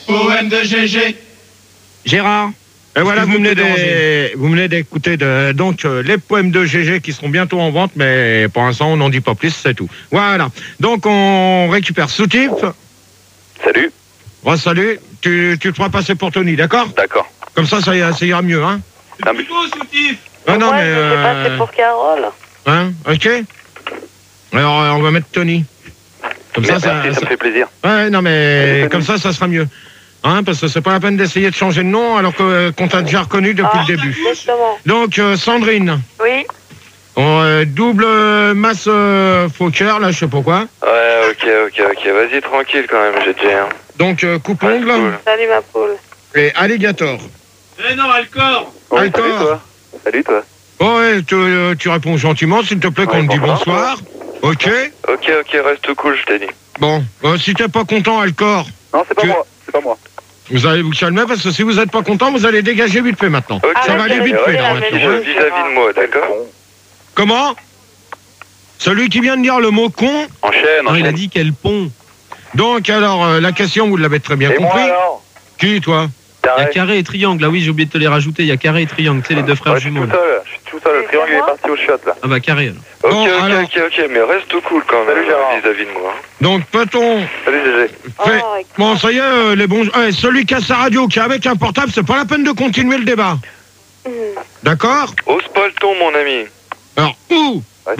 poème de GG. Gérard. Et voilà, vous venez d'écouter donc les poèmes de GG qui seront bientôt en vente, mais pour l'instant, on n'en dit pas plus, c'est tout. Voilà. Donc, on récupère Soutif. Salut. Salut. Tu te feras passer pour Tony, d'accord? D'accord. Comme ça ira mieux, hein? C'est plutôt Soutif. Ah non, Moi, mais... je sais pas, c'est pour Carole. Hein? Ok. Alors, on va mettre Tony. Comme Merci, ça me fait plaisir. Ouais, non, mais comme ça sera mieux. Hein, parce que c'est pas la peine d'essayer de changer de nom alors qu'on t'a déjà reconnu depuis le début. Exactement. Donc, Sandrine. Oui. Double masse Fokker, là, je sais pas quoi. Ouais, ok. Vas-y, tranquille quand même, j'ai déjà. Donc, coupe-ongle. Cool. Salut ma poule. Et alligator. Eh non, Alcor. Ouais, Alcor. Salut toi. Oh, ouais, tu réponds gentiment, s'il te plaît, qu'on te dit bonsoir. Ok. Ok, reste cool, je t'ai dit. Bon, si t'es pas content, Alcor. Non, c'est pas moi. Vous allez vous calmer parce que si vous n'êtes pas content, vous allez dégager vite fait maintenant. Ok. Ça va aller vite fait là maintenant. Vis-à-vis de moi, d'accord? Comment? Celui qui vient de dire le mot con. Enchaîne. Non, il a dit quel pont. Donc alors, la question, vous l'avez très bien compris. Moi, alors Qui, toi? Il y a carré et triangle. Ah oui, j'ai oublié de te les rajouter. Il y a carré et triangle. Tu sais, les deux frères jumeaux. Je suis tout seul. Le triangle est parti au shot là. Ah bah carré alors. Ok, mais reste cool quand même vis-à-vis de moi. Donc peut-on... Salut GG. Bon, ça y est, les bons... celui qui a sa radio, qui est avec un portable, c'est pas la peine de continuer le débat. D'accord? Ose pas le ton, mon ami. Alors, où?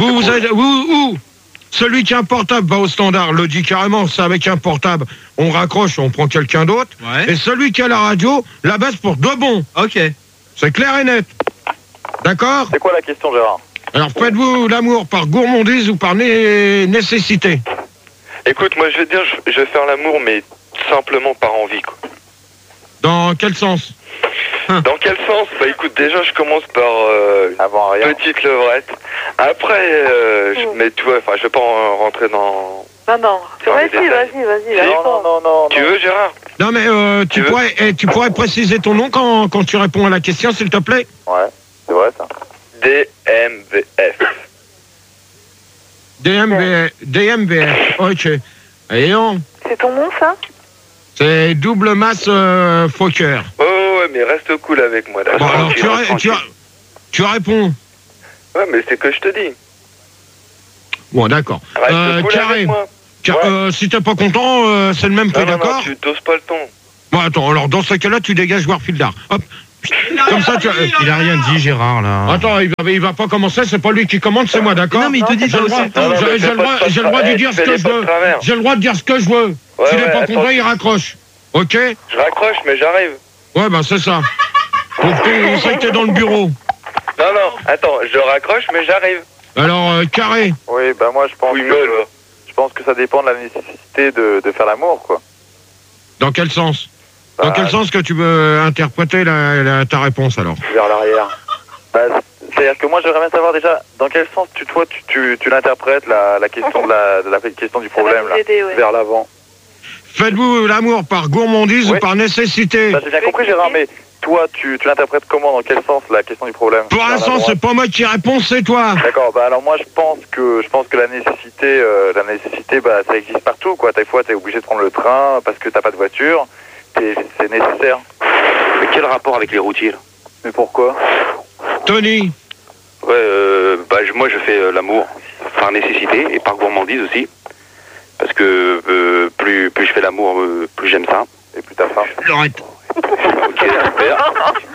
Où? Celui qui a un portable va au standard, le dit carrément, c'est avec un portable, on raccroche, on prend quelqu'un d'autre. Ouais. Et celui qui a la radio, la baisse pour de bon. Ok. C'est clair et net. D'accord? C'est quoi la question, Gérard? Alors, faites-vous l'amour par gourmandise ou par nécessité? Écoute, moi je vais te dire, je vais faire l'amour, mais simplement par envie, quoi. Dans quel sens? Dans quel sens? Bah écoute, déjà je commence par petite levrette. Après, mais tu vois, je vais pas rentrer dans... Non. Vas-y. Non. Tu veux, Gérard? Non, mais tu pourrais préciser ton nom quand tu réponds à la question, s'il te plaît? Ouais, c'est vrai ça. DMVF, ok. Et on? C'est ton nom, ça? C'est double masse Fokker. Oh ouais, mais reste cool avec moi, d'accord? Bon, alors tu réponds. Ouais, mais c'est que je te dis. Bon, d'accord. Reste cool avec moi. Si t'es pas content, c'est le même prix, d'accord? Non, tu doses pas le ton. Bon, attends, alors dans ce cas-là, tu dégages Warfieldar. Hop. Comme ça, il a rien dit, Gérard, là. Attends, il va pas commencer, c'est pas lui qui commande, c'est moi, d'accord? Non, mais il te dit, j'ai le droit de dire ce que je veux. J'ai le droit de dire ce que je veux. S'il est pas content, il raccroche. Ok? Je raccroche, mais j'arrive. Ouais, ben c'est ça. On sait que t'es dans le bureau. Non, attends, je raccroche, mais j'arrive. Alors, carré. Oui, bah moi je pense que ça dépend de la nécessité de faire l'amour, quoi. Dans quel sens? Dans quel sens que tu veux interpréter ta réponse, alors? Vers l'arrière. C'est-à-dire que moi j'aimerais bien savoir déjà dans quel sens tu l'interprètes la question de la question du problème là, vers l'avant. Faites-vous l'amour par gourmandise ou par nécessité? J'ai bien compris, Gérard, mais toi tu l'interprètes comment, dans quel sens la question du problème? Pour l'instant, c'est pas moi qui réponds, c'est toi. D'accord, alors moi je pense que la nécessité ça existe partout, quoi. Des fois t'es obligé de prendre le train parce que t'as pas de voiture, c'est nécessaire. Mais quel rapport avec les routiers là? Mais pourquoi? Tony? Ouais, moi je fais l'amour par nécessité et par gourmandise aussi. Parce que plus je fais l'amour, plus j'aime ça. Et plus t'as faim. Lorette. Ok, super.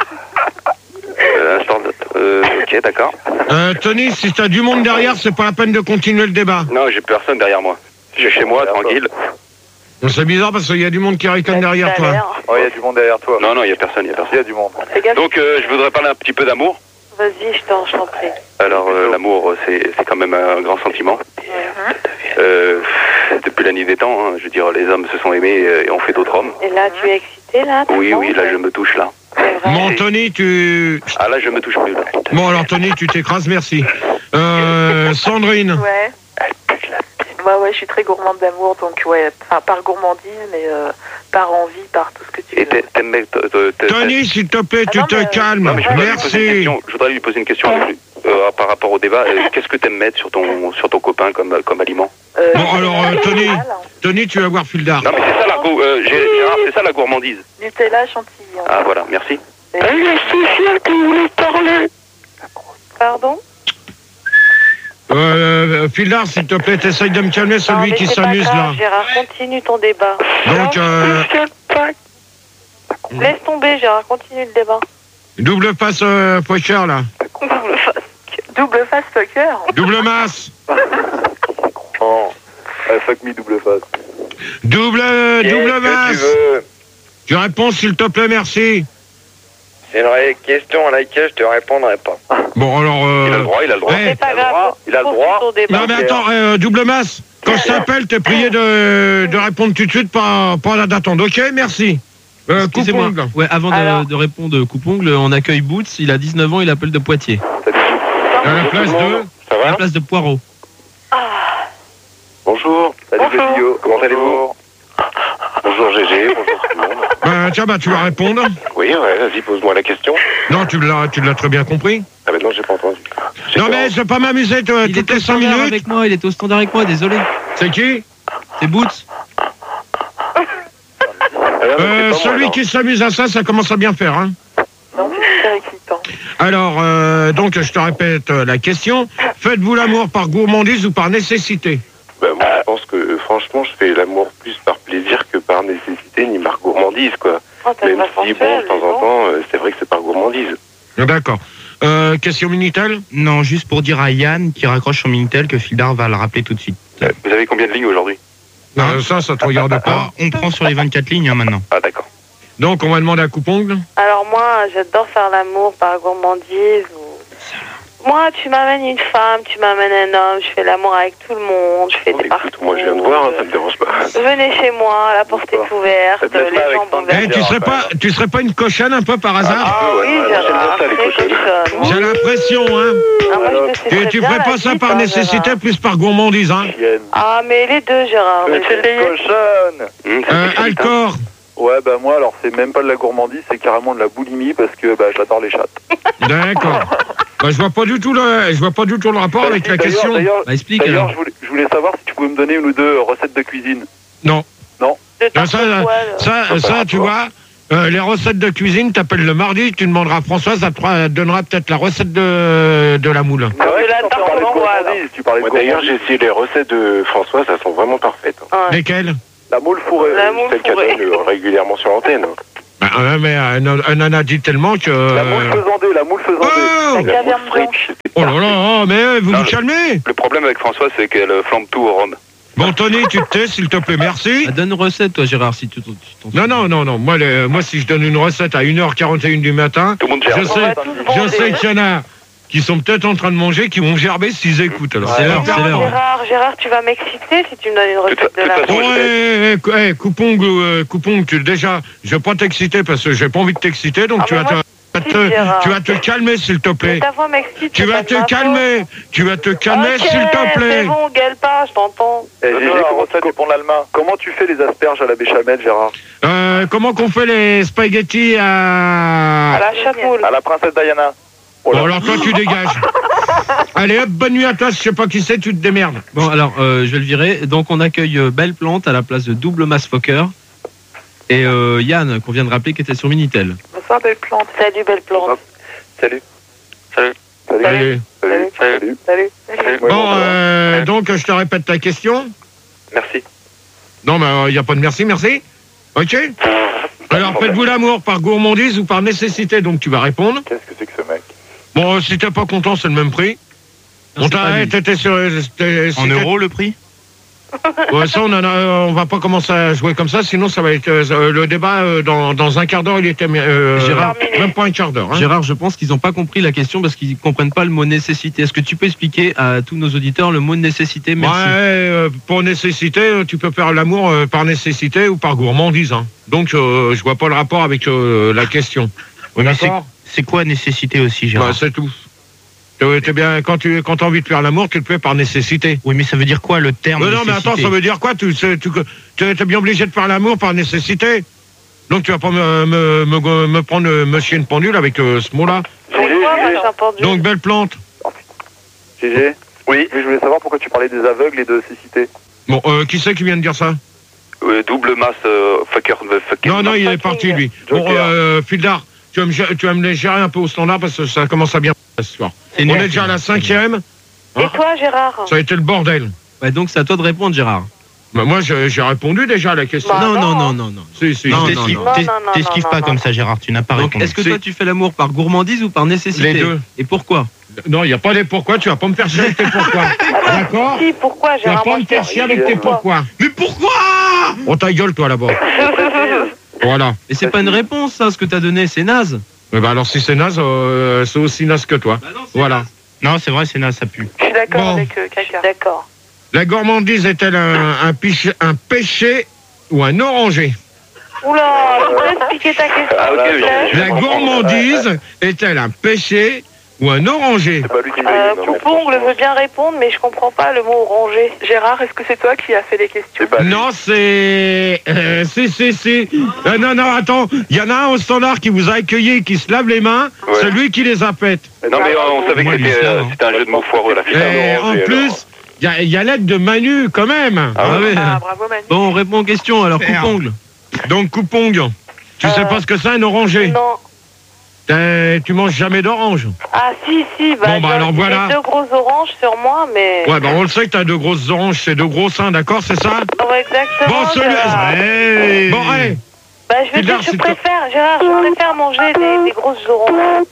Ok, d'accord. Tony, si t'as du monde derrière, c'est pas la peine de continuer le débat. Non, j'ai personne derrière moi. Je suis chez moi, tranquille. C'est bizarre parce qu'il y a du monde qui ricane derrière toi. Oh, il y a du monde derrière toi. Non, il y a personne, Il y a du monde. Donc, je voudrais parler un petit peu d'amour. Vas-y, je t'en prie. Alors, l'amour, c'est quand même un grand sentiment. Depuis la nuit des temps, hein, je veux dire, les hommes se sont aimés et ont fait d'autres hommes. Et là, tu es excité, là? Oui, là, je me touche, là. Bon, Tony, Ah, là, je me touche plus, là. Bon, alors, Tony, tu t'écrases, merci. Sandrine? Ouais. Ouais, je suis très gourmande d'amour, donc par gourmandise, mais par envie, par tout ce que tu veux. Tony, s'il te plaît, tu te calmes. Non, mais merci. je voudrais lui poser une question. par rapport au débat, qu'est-ce que t'aimes mettre sur ton copain comme aliment? Bon, alors, Tony, tu vas voir Fildar. Non, mais c'est ça la Gérard, c'est ça la gourmandise. Nutella chantilly. Ah, voilà, merci. Il y a Sophia qui voulait parler. Pardon? Fildar, s'il te plaît, t'essayes de me calmer, celui qui s'amuse là. Gérard, continue ton débat. Donc, laisse tomber, Gérard, continue le débat. double face poker là. Double face poker. Double masse. Oh, fuck me, double face. Double masse. Tu réponds s'il te plaît, merci. C'est une vraie question à laquelle je te répondrai pas. Bon, alors... Il a le droit. C'est pas grave. Il a le droit. Non, mais attends, double masse. Quand je t'appelle, t'es prié de répondre tout de suite, pas d'attendre. Ok, merci. Excusez-moi. Coupongle. Ouais, avant de répondre Coupongle, on accueille Boots, il a 19 ans, il appelle de Poitiers. À la place de... Ça À la va? place de Poirot. Bonjour. Salut Bonjour. Fabio. Comment allez-vous? Bonjour GG, bonjour tout le monde. Tiens, tu vas répondre. Oui, ouais, vas-y, pose-moi la question. Non, tu l'as très bien compris. Ah ben non, j'ai pas entendu. Non, mais je vais pas m'amuser Il toutes était au les 5 standard minutes. avec moi, il était au standard avec moi, désolé. C'est qui? C'est Boots. Celui qui s'amuse à ça commence à bien faire, hein. Non, c'est super excitant. Alors, donc, je te répète la question. Faites-vous l'amour par gourmandise ou par nécessité? Ben, moi, je pense que, franchement, je fais l'amour plus par plaisir que par nécessité, ni par gourmandise, quoi. Oh, t'as une Même voix si, bon, de temps en temps, c'est vrai que c'est par gourmandise. D'accord. Question Minitel? Non, juste pour dire à Yann qui raccroche son Minitel que Fildar va le rappeler tout de suite. Vous avez combien de lignes aujourd'hui? Non, ça te regarde pas. On prend sur les 24 lignes hein, maintenant. Ah, d'accord. Donc, on va demander à Coupongle. Alors moi, j'adore faire l'amour par gourmandise. Moi, tu m'amènes une femme, tu m'amènes un homme, je fais l'amour avec tout le monde, je fais des parties. Écoute, moi, je viens de voir, hein, ça me dérange pas. Venez chez moi, la porte est ouverte, Faites-le les ça avec jambes Sandra. ouvertes. Tu serais pas une cochonne un peu par hasard? Ah oui, Gérard, ça, les très cochonnes. cochonne. J'ai l'impression, hein. Ah, moi, je te sais très Tu bien ferais la pas ça vie, par hein, nécessité, Gérard. plus par gourmandise, hein. Chienne. Ah, mais les deux, Gérard. Mais je Petite l'ai- cochonne. Alcor. Ouais, bah moi, alors c'est même pas de la gourmandise, c'est carrément de la boulimie parce que bah, j'adore les chattes. D'accord. Je vois pas du tout le rapport avec la question. D'ailleurs, Bah, explique d'ailleurs, alors. je voulais savoir si tu pouvais me donner une ou deux recettes de cuisine. Non. de tarte Ça, aux poils. ça, tu vois, les recettes de cuisine, t'appelles le mardi, tu demanderas à Françoise, elle te donnera peut-être la recette de la moule. C'est vrai de que la tu tarte parlais de aux poils. gourmandise, tu parlais de Moi, d'ailleurs, j'ai gourmandise. essayé les recettes de François, ça sont vraiment parfaites. Hein. Ouais. Lesquelles? La moule fourrée. La moule Celle qu'elle fourrée. donne régulièrement sur l'antenne. Bah, mais elle en a dit tellement que... La moule faisandée, la moule faisandée. Oh, La caverne blanche. oh là là, mais vous vous calmez. Le problème avec François, c'est qu'elle flambe tout au rhum. Bon, Tony, tu te tais, s'il te plaît, merci. Ah, donne une recette, toi, Gérard, si tu t'en Non. Moi, si je donne une recette à 1h41 du matin, Tout le monde je gère. sais, je sais qu'il y en a qui sont peut-être en train de manger, qui vont gerber s'ils écoutent. Alors. C'est l'heure, c'est Non, l'heure. Gérard, tu vas m'exciter si tu me donnes une recette de toute la façon, Ouais, Coupongle, déjà, je vais pas t'exciter parce que j'ai pas envie de t'exciter, donc Ah, tu mais vas moi, te, tu vas te calmer, s'il te Mais plaît. ta voix m'excite. Tu c'est vas pas de te ma calmer, tu vas te faute. calmer, Ok, s'il te plaît. c'est bon, gueule pas, je t'entends. GG, comment tu fais les asperges à la béchamel, Gérard? Comment qu'on fait les spaghettis À à... la chatte-moule. À la princesse Diana. Oh là. Bon, alors toi, tu dégages. Allez, hop, bonne nuit à toi, je sais pas qui c'est, tu te démerdes. Bon, alors, je vais le virer. Donc, on accueille Belle Plante à la place de Double Mass Fokker. Et Yann, qu'on vient de rappeler, qui était sur Minitel. Bonsoir, belle plante. Salut, belle plante. Salut. Allez. Salut. Salut. Salut. Ouais, Bon, donc, je te répète ta question. Merci. Non, mais il n'y a pas de merci. Ok. Alors, faites-vous l'amour par gourmandise ou par nécessité? Donc, tu vas répondre. Qu'est-ce que c'est que ce mec? Bon, si t'es pas content, c'est le même prix. Non, On c'est pas lui. t'étais sur... En euros le prix? Ouais, ça, on va pas commencer à jouer comme ça, sinon ça va être... le débat, dans un quart d'heure, il était... Gérard, même pas un quart d'heure. Hein. Gérard, je pense qu'ils n'ont pas compris la question parce qu'ils comprennent pas le mot nécessité. Est-ce que tu peux expliquer à tous nos auditeurs le mot nécessité? Merci. Ouais, pour nécessité, tu peux faire l'amour par nécessité ou par gourmandise. Hein. Donc, je vois pas le rapport avec la question. Oui, mais D'accord. c'est quoi nécessité aussi, Gérard? Bah, c'est tout. T'es bien, quand t'as envie de faire l'amour, tu le fais par nécessité. Oui, mais ça veut dire quoi le terme Non, mais attends, nécessité? ça veut dire quoi? T'es bien obligé de faire l'amour par nécessité. Donc tu vas pas me prendre me chier une pendule avec ce mot-là. C'est quoi, machin pendu? Donc, Belle Plante. Oh GG. Oui. Je voulais savoir pourquoi tu parlais des aveugles et de cécité. Bon, qui c'est qui vient de dire ça? Double masse fucker. Non, il est parti, lui. Bon, Fildar, tu vas me les gérer un peu au standard parce que ça commence à bien ce soir. On est déjà à la 5e. Et toi, Gérard? Ça a été le bordel. Ouais, donc c'est à toi de répondre, Gérard. Bah, moi, j'ai répondu déjà à la question. Bah, non. Si. Non, T'esquives pas comme ça, Gérard. Tu n'as pas Donc, répondu. est-ce que toi, tu fais l'amour par gourmandise ou par nécessité? Les deux. Et pourquoi? Non, il n'y a pas les pourquoi, tu vas pas me faire chier avec tes pourquoi. D'accord? Si, pourquoi, Tu vas Gérard? pas me faire chier avec tes pourquoi. Mais pourquoi? On ta gueule, toi, là-bas. Voilà. Et c'est pas une réponse, ça, ce que t'as donné, c'est naze. Bah alors, si c'est naze, c'est aussi naze que toi. Voilà. Non, c'est vrai, c'est naze, ça pue. Je suis d'accord Bon. avec Caca. D'accord. La gourmandise est-elle un péché ou un oranger? Oula, je peux expliquer ta question. Ah, ok, s'il te plaît La gourmandise est-elle un péché ou un oranger? C'est pas lui qui l'a dit. Coupongle veut bien répondre, mais je comprends pas le mot orangé. Gérard, est-ce que c'est toi qui as fait les questions? Non, c'est... si. Non, attends. Il y en a un au standard qui vous a accueilli, qui se lave les mains. Ouais. C'est lui qui les a faites. Non, mais on savait que c'était un jeu de mots foireux, là. Et en plus, il y a l'aide de Manu, quand même. Ah ouais. Bravo Manu. Bon, on répond aux questions, alors coupongle. Donc, coupongle. Tu sais pas ce que c'est, un oranger? Non. Tu manges jamais d'orange? Ah si, Bon, bah, alors, voilà. J'ai 2 grosses oranges sur moi, mais... Ouais, bah on le sait que t'as 2 grosses oranges, c'est 2 gros seins, d'accord, c'est ça? Ouais, exactement. Bon, Gérard. Bon, allez. Bah, je veux dire, Gérard, je préfère manger des grosses oranges.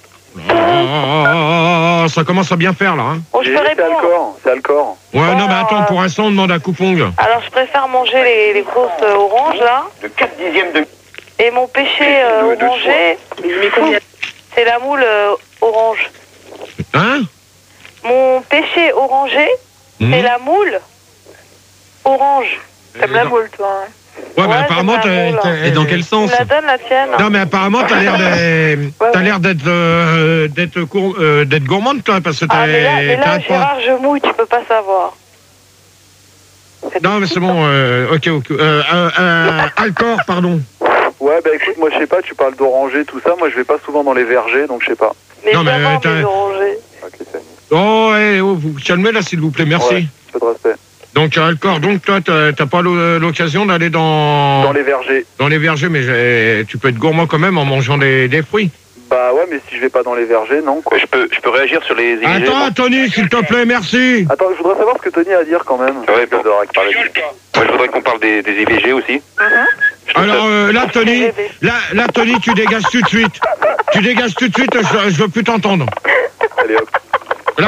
Oh, ça commence à bien faire, là. Hein. Bon, je peux C'est répondre. Alcor. C'est Alcor. Ouais, non, mais attends, pour l'instant, on demande à coupongle. Alors, je préfère manger les grosses oranges, là. De 4 dixièmes de... Et mon péché orangé, c'est la moule orange. Hein? Mon péché orangé, c'est la moule orange. T'aimes la moule, toi, hein? Ouais, mais Ouais, apparemment, c'est la moule, Et dans quel sens? Tu me la donnes, la tienne? Non, mais apparemment, t'as l'air d'être gourmande, toi, parce que Ah, mais là, t'arrêtes pas. Gérard, je mouille, tu peux pas savoir. Non, mais c'est bon, ok. Alcor, pardon. Ouais, bah écoute, moi je sais pas, tu parles d'oranger, tout ça. Moi je vais pas souvent dans les vergers, donc je sais pas. Mais Non, mais j'adore t'as- mes orangers. Ok, c'est Oh, vous calmez là, s'il vous plaît, merci. Ouais, peu de respect. Donc, Alcor, donc toi, t'as pas l'occasion d'aller Dans les vergers. dans les vergers, mais tu peux être gourmand quand même en mangeant des fruits. Bah ouais, mais si je vais pas dans les vergers, non quoi. Je peux réagir sur les IVG? Attends, Tony, s'il te plaît, merci. Attends, je voudrais savoir ce que Tony a à dire quand même. Ouais, bon. Moi, je voudrais qu'on parle des IVG aussi. Alors là, Tony, tu dégages tout de suite. Tu dégages tout de suite, je veux plus t'entendre. Allez hop.